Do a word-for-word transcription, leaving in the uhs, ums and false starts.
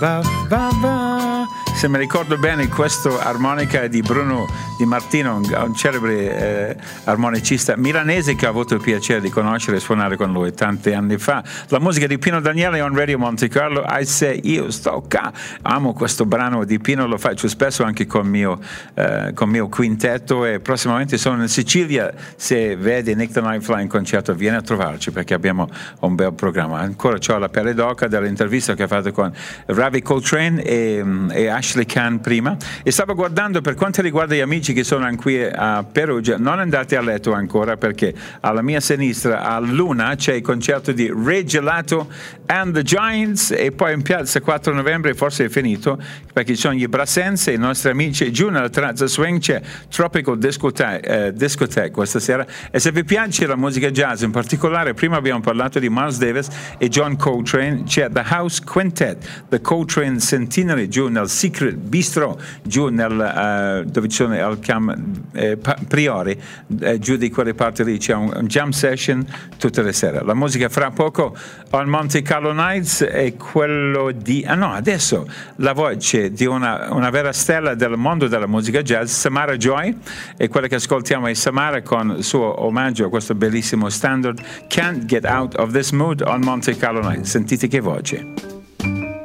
Va, va, va. Se mi ricordo bene, questo armonica è di Bruno Di Martino, un, un celebre eh, armonicista milanese che ho avuto il piacere di conoscere e suonare con lui tanti anni fa. La musica di Pino Daniele on Radio Monte Carlo. I Say Io Sto Qua. Amo questo brano di Pino, lo faccio spesso anche con mio eh, con mio quintetto, e prossimamente sono in Sicilia. Se vedi Nick the Nightfly in concerto, vieni a trovarci perché abbiamo un bel programma. Ancora c'ho la pelle d'oca dell'intervista che ho fatto con Ravi Coltrane e, e Ashley Kahn prima, e stavo guardando per quanto riguarda gli amici che sono qui a Perugia. Non andate a letto ancora, perché alla mia sinistra a Luna c'è il concerto di Ray Gelato and the Giants, e poi in piazza quattro novembre forse è finito perché ci sono gli Brassense, i nostri amici. Giù nella Trazza Swing c'è Tropical Discotheque, eh, Discotheque questa sera, e se vi piace la musica jazz, in particolare prima abbiamo parlato di Miles Davis e John Coltrane, c'è The House Quintet, The Coltrane Centenary, giù nel Secret Bistro, giù nel uh, dove ci sono al Cam eh, Priori, eh, giù di quelle parti lì c'è un, un jam session tutte le sere. La musica fra poco on Monte Carlo Nights è quello di ah no adesso la voce di una, una vera stella del mondo della musica jazz, Samara Joy, e quella che ascoltiamo è Samara con il suo omaggio a questo bellissimo standard Can't Get Out of This Mood on Monte Carlo Nights. Sentite che voce.